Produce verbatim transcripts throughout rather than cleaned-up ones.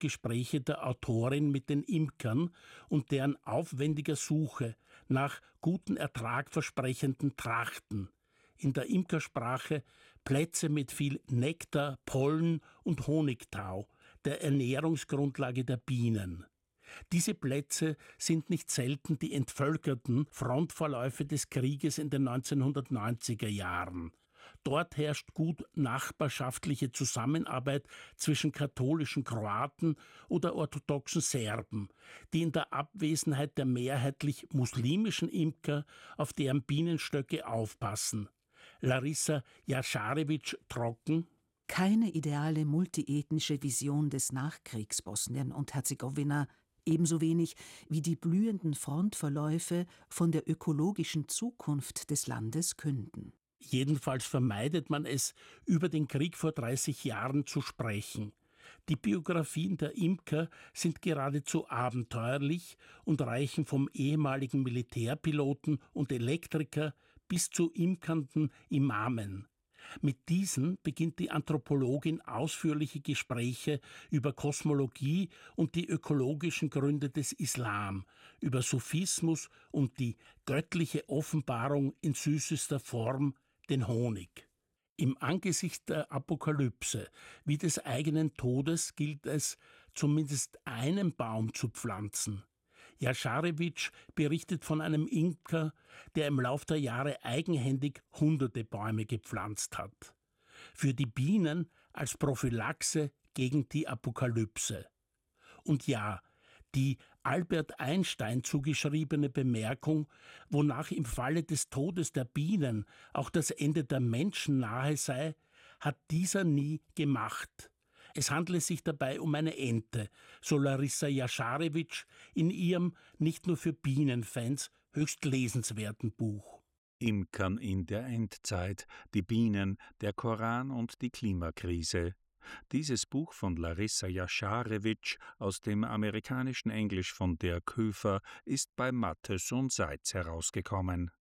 Gespräche der Autorin mit den Imkern und deren aufwendiger Suche nach guten Ertrag versprechenden Trachten. In der Imkersprache Plätze mit viel Nektar, Pollen und Honigtau, der Ernährungsgrundlage der Bienen. Diese Plätze sind nicht selten die entvölkerten Frontverläufe des Krieges in den neunzehnhundertneunziger Jahren. Dort herrscht gut nachbarschaftliche Zusammenarbeit zwischen katholischen Kroaten oder orthodoxen Serben, die in der Abwesenheit der mehrheitlich muslimischen Imker auf deren Bienenstöcke aufpassen. Larissa Jašarević trocken: Keine ideale multiethnische Vision des Nachkriegs Bosnien und Herzegowina, ebenso wenig wie die blühenden Frontverläufe von der ökologischen Zukunft des Landes künden. Jedenfalls vermeidet man es, über den Krieg vor dreißig Jahren zu sprechen. Die Biografien der Imker sind geradezu abenteuerlich und reichen vom ehemaligen Militärpiloten und Elektriker bis zu imkernden Imamen. Mit diesen beginnt die Anthropologin ausführliche Gespräche über Kosmologie und die ökologischen Gründe des Islam, über Sufismus und die göttliche Offenbarung in süßester Form, den Honig. Im Angesicht der Apokalypse wie des eigenen Todes gilt es, zumindest einen Baum zu pflanzen. Jašarević berichtet von einem Imker, der im Lauf der Jahre eigenhändig hunderte Bäume gepflanzt hat. Für die Bienen als Prophylaxe gegen die Apokalypse. Und ja, die Albert Einstein zugeschriebene Bemerkung, wonach im Falle des Todes der Bienen auch das Ende der Menschen nahe sei, hat dieser nie gemacht. Es handle sich dabei um eine Ente, so Larissa Jašarević in ihrem nicht nur für Bienenfans höchst lesenswerten Buch. Imkern in der Endzeit, die Bienen, der Koran und die Klimakrise. Dieses Buch von Larissa Jašarević aus dem amerikanischen Englisch von der Köfer ist bei Mattes und Seitz herausgekommen.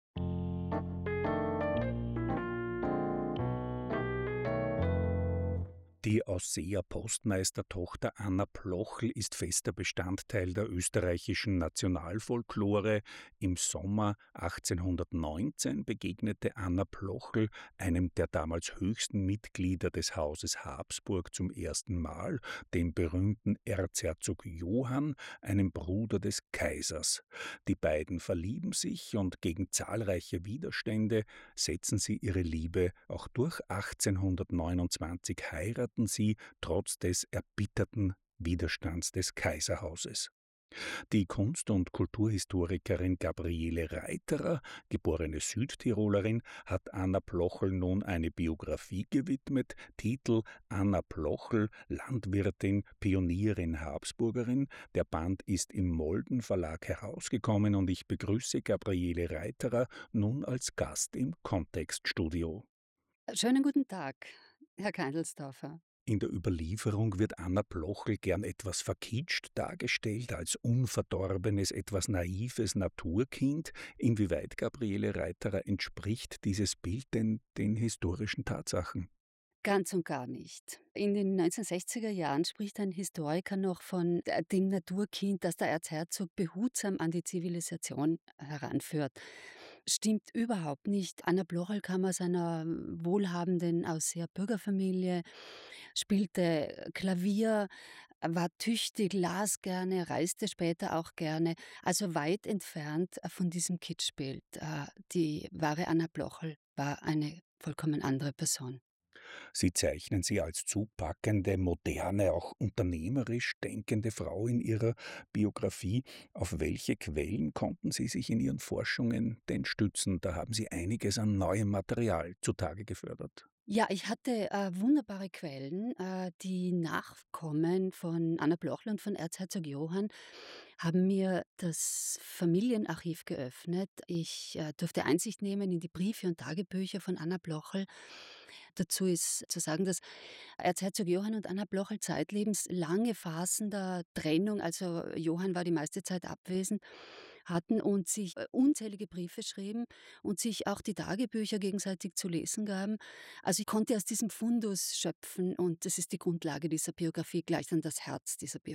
Die Ausseer Postmeistertochter Anna Plochel ist fester Bestandteil der österreichischen Nationalfolklore. Im Sommer achtzehnhundertneunzehn begegnete Anna Plochel einem der damals höchsten Mitglieder des Hauses Habsburg zum ersten Mal, dem berühmten Erzherzog Johann, einem Bruder des Kaisers. Die beiden verlieben sich und gegen zahlreiche Widerstände setzen sie ihre Liebe auch durch. achtzehnhundertneunundzwanzig heiraten sie trotz des erbitterten Widerstands des Kaiserhauses. Die Kunst- und Kulturhistorikerin Gabriele Reiterer, geborene Südtirolerin, hat Anna Plochel nun eine Biografie gewidmet, Titel Anna Plochel, Landwirtin, Pionierin, Habsburgerin. Der Band ist im Molden Verlag herausgekommen und ich begrüße Gabriele Reiterer nun als Gast im Kontextstudio. Schönen guten Tag, Herr Keindelsdorfer. In der Überlieferung wird Anna Plochel gern etwas verkitscht dargestellt, als unverdorbenes, etwas naives Naturkind. Inwieweit, Gabriele Reiterer, entspricht dieses Bild denn den historischen Tatsachen? Ganz und gar nicht. In den neunzehnhundertsechziger Jahren spricht ein Historiker noch von äh, dem Naturkind, das der Erzherzog behutsam an die Zivilisation heranführt. Stimmt überhaupt nicht. Anna Plochel kam aus einer wohlhabenden Ausseer Bürgerfamilie, spielte Klavier, war tüchtig, las gerne, reiste später auch gerne. Also weit entfernt von diesem Kitschbild. Äh, Die wahre Anna Plochel war eine vollkommen andere Person. Sie zeichnen sie als zupackende, moderne, auch unternehmerisch denkende Frau in Ihrer Biografie. Auf welche Quellen konnten Sie sich in Ihren Forschungen denn stützen? Da haben Sie einiges an neuem Material zutage gefördert. Ja, ich hatte äh, wunderbare Quellen. Äh, die Nachkommen von Anna Plochel und von Erzherzog Johann haben mir das Familienarchiv geöffnet. Ich äh, durfte Einsicht nehmen in die Briefe und Tagebücher von Anna Plochel. Dazu ist zu sagen, dass Erzherzog Johann und Anna Plochel zeitlebens lange Phasen der Trennung, also Johann war die meiste Zeit abwesend, hatten und sich äh, unzählige Briefe schrieben und sich auch die Tagebücher gegenseitig zu lesen gaben. Also ich konnte aus diesem Fundus schöpfen und das ist die Grundlage dieser Biografie, gleich dann das Herz dieser Biografie.